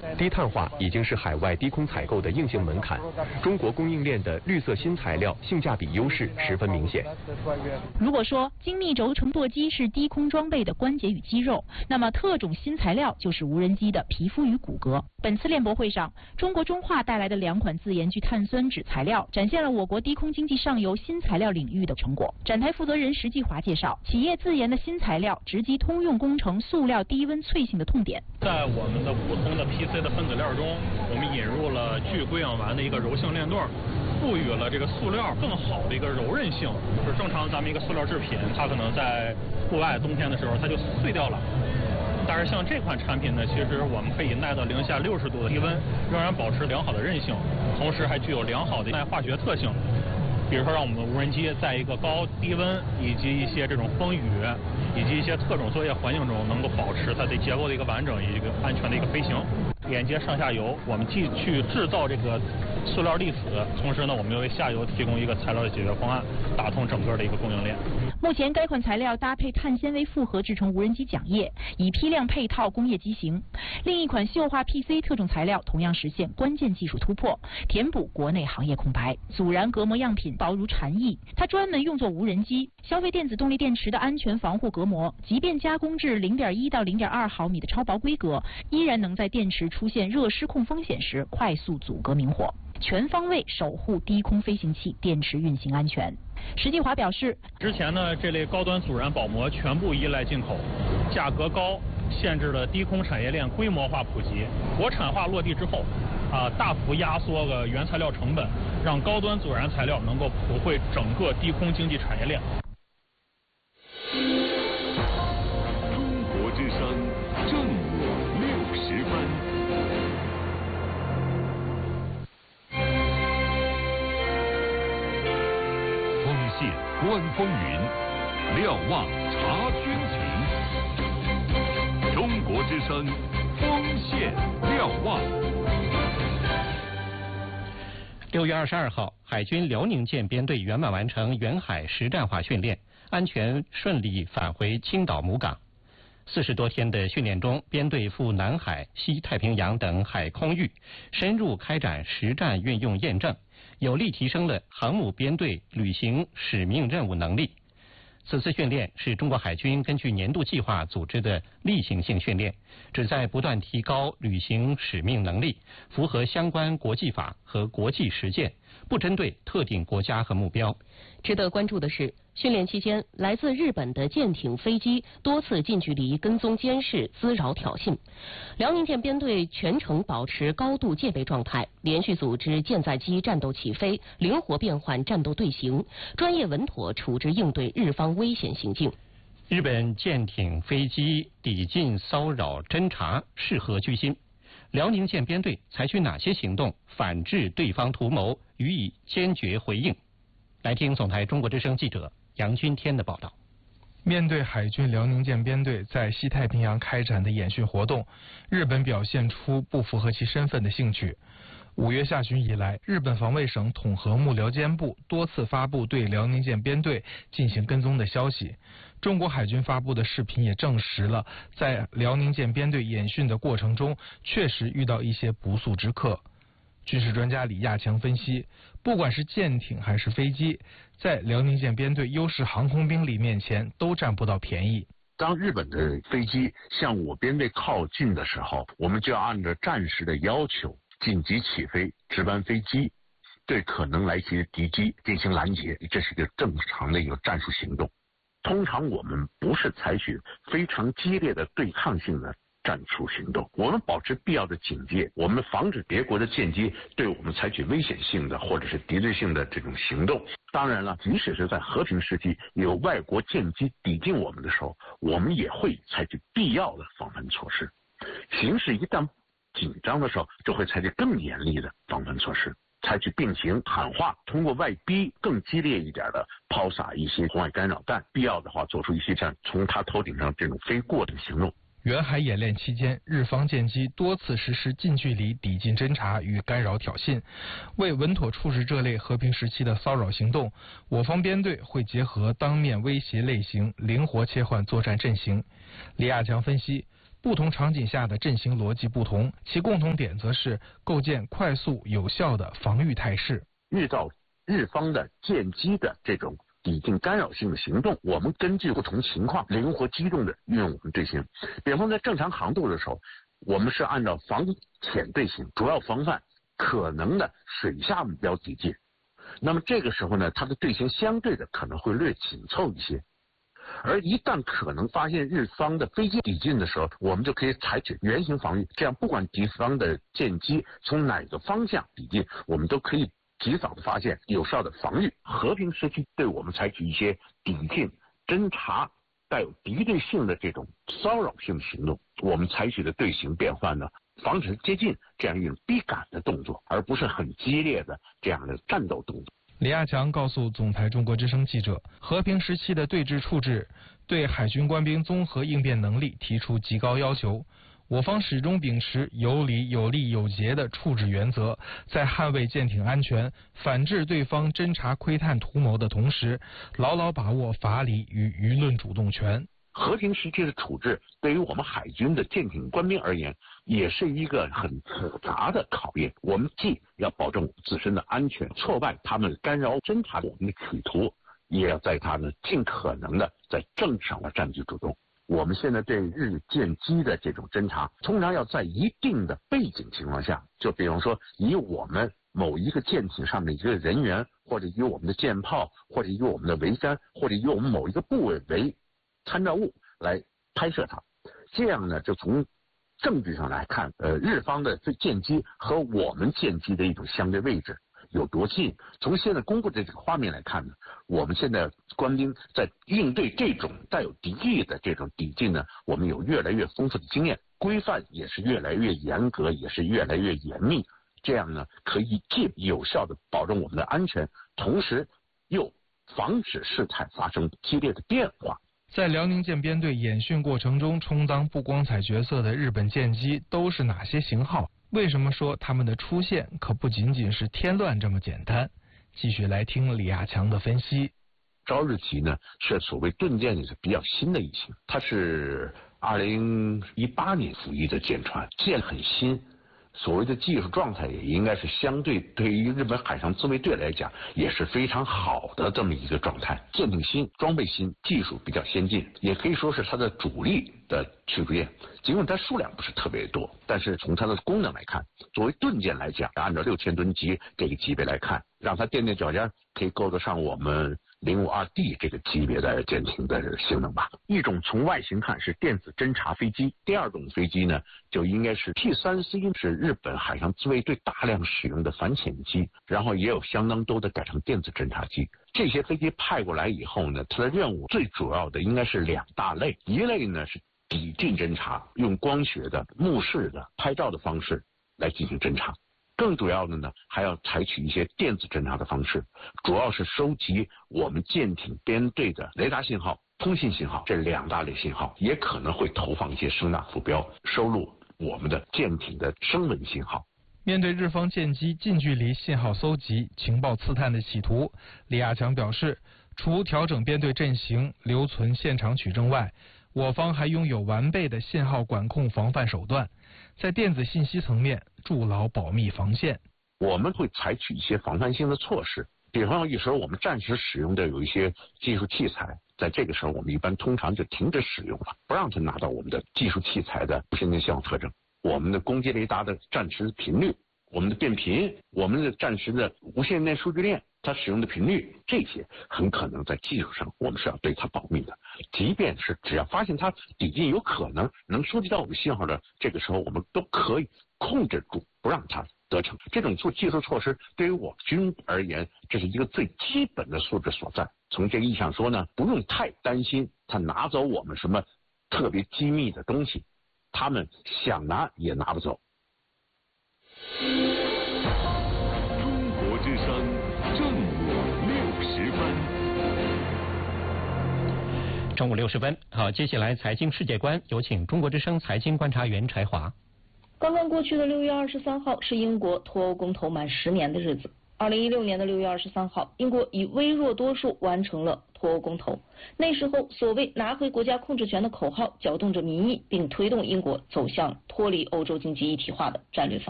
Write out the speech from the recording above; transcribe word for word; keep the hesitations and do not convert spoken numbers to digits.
低碳化已经是海外低空采购的硬性门槛，中国供应链的绿色新材料性价比优势十分明显。 如果说精密轴承舵机是低空装备的关节与肌肉，那么特种新材料就是无人机的皮肤与骨骼。本次链博会上，中国中化带来的两款自研聚碳酸酯材料，展现了我国低空经济上游新材料领域的成果。展台负责人石继华介绍，企业自研的新材料直击通用工程塑料低温脆性的痛点。 在我们的普通的 P C 的分子链中，我们引入了聚硅氧烷的一个柔性链段，赋予了这个塑料更好的一个柔韧性。就是正常咱们一个塑料制品，它可能在户外冬天的时候它就碎掉了。但是像这款产品呢，其实我们可以耐到零下六十度的低温，仍然保持良好的韧性，同时还具有良好的耐化学特性。比如说，让我们的无人机在一个高低温以及一些这种风雨以及一些特种作业环境中，能够保持它的结构的一个完整以及一个安全的一个飞行。连接上下游，我们既去制造这个塑料粒子，同时呢，我们又为下游提供一个材料的解决方案，打通整个的一个供应链。 目前，该款材料搭配碳纤维复合制成无人机桨叶，以批量配套工业机型。另一款溴化 P C 特种材料同样实现关键技术突破，填补国内行业空白。阻燃隔膜样品薄如蝉翼，它专门用作无人机消费电子动力电池的安全防护隔膜，即便加工至零点一到零点二毫米的超薄规格，依然能在电池出现热失控风险时快速阻隔明火，全方位守护低空飞行器电池运行安全。石继华表示， 之前呢，这类高端阻燃保膜全部依赖进口，价格高，限制了低空产业链规模化普及。国产化落地之后，啊，大幅压缩了原材料成本，让高端阻燃材料能够普惠整个低空经济产业链。 中国之声正午六时分。观风云，瞭望察军情。中国之声，风线瞭望。 六月二十二号，海军辽宁舰编队圆满完成远海实战化训练，安全顺利返回青岛母港。四十多天的训练中，编队赴南海、西太平洋等海空域，深入开展实战运用验证，有力提升了航母编队履行使命任务能力。此次训练是中国海军根据年度计划组织的例行性训练，旨在不断提高履行使命能力，符合相关国际法和国际实践，不针对特定国家和目标。 值得关注的是，训练期间，来自日本的舰艇、飞机多次近距离跟踪监视、滋扰挑衅。辽宁舰编队全程保持高度戒备状态，连续组织舰载机战斗起飞，灵活变换战斗队形，专业稳妥处置应对日方危险行径。 日本舰艇、飞机抵近骚扰侦察，是何居心？辽宁舰编队采取哪些行动反制对方图谋，予以坚决回应？来听总台中国之声记者杨军天的报道。 面对海军辽宁舰编队在西太平洋开展的演训活动，日本表现出不符合其身份的兴趣。五月下旬以来，日本防卫省统合幕僚监部多次发布对辽宁舰编队进行跟踪的消息。中国海军发布的视频也证实了，在辽宁舰编队演训的过程中，确实遇到一些不速之客。军事专家李亚强分析，不管是舰艇还是飞机，在辽宁舰编队优势航空兵力面前都占不到便宜。 当日本的飞机向我编队靠近的时候，我们就要按照战时的要求紧急起飞，值班飞机对可能来袭的敌机进行拦截，这是一个正常的一个战术行动。通常我们不是采取非常激烈的对抗性的战术行动，我们保持必要的警戒，我们防止别国的舰机对我们采取危险性的或者是敌对性的这种行动。当然了，即使是在和平时期有外国舰机抵近我们的时候，我们也会采取必要的防范措施。形势一旦紧张的时候，就会采取更严厉的防范措施，采取并行喊话，通过外逼更激烈一点的抛洒一些红外干扰弹，必要的话做出一些像从他头顶上这种飞过的行动。 远海演练期间，日方舰机多次实施近距离抵近侦察与干扰挑衅。为稳妥处置这类和平时期的骚扰行动，我方编队会结合当面威胁类型，灵活切换作战阵型。李亚强分析， 不同场景下的阵型逻辑不同，其共同点则是构建快速有效的防御态势。 遇到日方的舰机的这种抵近干扰性的行动，我们根据不同情况灵活机动的运用我们队形。比方在正常航渡的时候，我们是按照防潜队形，主要防范可能的水下目标抵近。那么这个时候呢，它的队形相对的可能会略紧凑一些。而一旦可能发现日方的飞机抵近的时候，我们就可以采取圆形防御，这样不管敌方的舰机从哪个方向抵近，我们都可以及早的发现，有效的防御。和平时期对我们采取一些抵近、侦察带有敌对性的这种骚扰性的行动，我们采取的队形变换呢，防止接近这样一种逼赶的动作，而不是很激烈的这样的战斗动作。 李亚强告诉总台中国之声记者，和平时期的对峙处置对海军官兵综合应变能力提出极高要求。我方始终秉持有理、有利、有节的处置原则，在捍卫舰艇安全、反制对方侦察窥探图谋的同时，牢牢把握法理与舆论主动权。 和平时期的处置对于我们海军的舰艇官兵而言，也是一个很复杂的考验。我们既要保证自身的安全，挫败他们干扰侦察我们的企图，也要在他们尽可能的在政治上的占据主动。我们现在对日舰机的这种侦察，通常要在一定的背景情况下，就比方说以我们某一个舰艇上的一个人员，或者以我们的舰炮，或者以我们的桅杆，或者以我们某一个部位为参照物来拍摄它。这样呢，就从证据上来看，呃，日方的舰机和我们舰机的一种相对位置有多近。从现在公布的这个画面来看呢，我们现在官兵在应对这种带有敌意的这种抵近呢，我们有越来越丰富的经验，规范也是越来越严格，也是越来越严密。这样呢，可以既有效的保证我们的安全，同时又防止事态发生激烈的变化。 在辽宁舰编队演训过程中充当不光彩角色的日本舰机都是哪些型号？为什么说他们的出现可不仅仅是添乱这么简单？继续来听李亚强的分析。 朝日级呢是所谓盾舰里是比较新的一型，它是二零一八年服役的舰船，舰很新。所谓的技术状态也应该是相对对于日本海上自卫队来讲也是非常好的这么一个状态。舰艇新，装备新，技术比较先进，也可以说是它的主力的驱逐舰。尽管它数量不是特别多，但是从它的功能来看，作为盾舰来讲，按照六千吨级这个级别来看，让它垫垫脚尖可以够得上我们零五二 D 这个级别的舰艇的性能吧。一种从外形看是电子侦察飞机，第二种飞机呢就应该是 P 三 C， 是日本海上自卫队大量使用的反潜机，然后也有相当多的改成电子侦察机。这些飞机派过来以后呢，它的任务最主要的应该是两大类，一类呢是抵近侦察，用光学的、目视的、拍照的方式来进行侦察。更主要的呢，还要采取一些电子侦察的方式，主要是收集我们舰艇编队的雷达信号、通信信号这两大类信号，也可能会投放一些声纳浮标，收录我们的舰艇的声纹信号。 面对日方舰机近距离信号搜集、情报刺探的企图，李亚强表示，除调整编队阵型、留存现场取证外，我方还拥有完备的信号管控防范手段，在电子信息层面筑牢保密防线。 我们会采取一些防范性的措施，比方有时候我们暂时使用的有一些技术器材，在这个时候我们一般通常就停止使用了，不让它拿到我们的技术器材的无线电信号特征。我们的攻击雷达的暂时频率，我们的变频，我们的暂时的无线电数据链它使用的频率，这些很可能在技术上我们是要对它保密的。即便是只要发现它抵近有可能能收集到我们信号的，这个时候我们都可以控制住，不让它得逞。这种做技术措施对于我军而言，这是一个最基本的素质所在。从这个意义上说呢，不用太担心他拿走我们什么特别机密的东西，他们想拿也拿不走。 中国之声正午六十分。 中午六十分，好，接下来财经世界观，有请中国之声财经观察员柴华。 刚刚过去的六月二十三号是英国脱欧公投满十年的日子。 二零一六年的六月二十三号，英国以微弱多数完成了脱欧公投。那时候，所谓拿回国家控制权的口号，搅动着民意，并推动英国走向脱离欧洲经济一体化的战略方向。